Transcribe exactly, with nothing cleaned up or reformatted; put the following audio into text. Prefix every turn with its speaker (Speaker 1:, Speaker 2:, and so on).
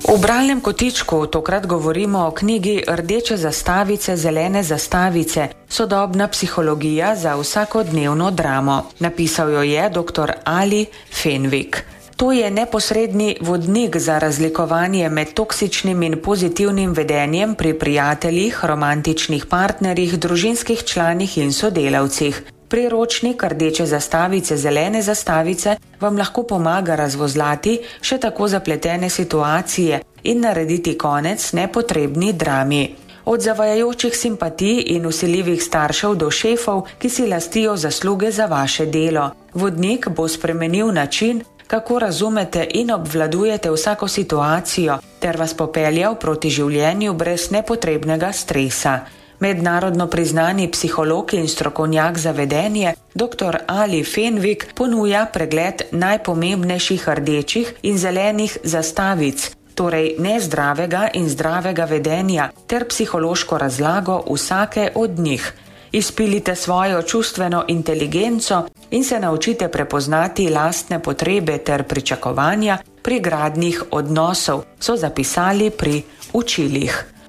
Speaker 1: V bralnem kotičku tokrat govorimo o knjigi Rdeče zastavice, zelene zastavice, sodobna psihologija za vsakodnevno dramo. Napisal jo je doktor Ali Fenwick. To je neposredni vodnik za razlikovanje med toksičnim in pozitivnim vedenjem pri prijateljih, romantičnih partnerjih, družinskih članih in sodelavcih. Priročnik Rdeče zastavice, zelene zastavice vam lahko pomaga razvozlati še tako zapletene situacije in narediti konec nepotrebni drami. Od zavajajočih simpatij in vsiljivih staršev do šefov, ki si lastijo zasluge za vaše delo. Vodnik bo spremenil način, kako razumete in obvladujete vsako situacijo, ter vas popeljal proti življenju brez nepotrebnega stresa. Mednarodno priznani psiholog in strokovnjak za vedenje, doktor Ali Fenwick, ponuja pregled najpomembnejših rdečih in zelenih zastavic, torej nezdravega in zdravega vedenja, ter psihološko razlago vsake od njih. Izpilite svojo čustveno inteligenco in se naučite prepoznati lastne potrebe ter pričakovanja pri gradnjih odnosov, so zapisali pri učilih.